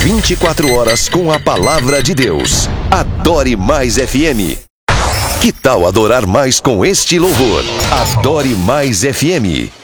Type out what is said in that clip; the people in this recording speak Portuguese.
24 horas com a palavra de Deus. Adore Mais FM. Que tal adorar mais com este louvor? Adore Mais FM.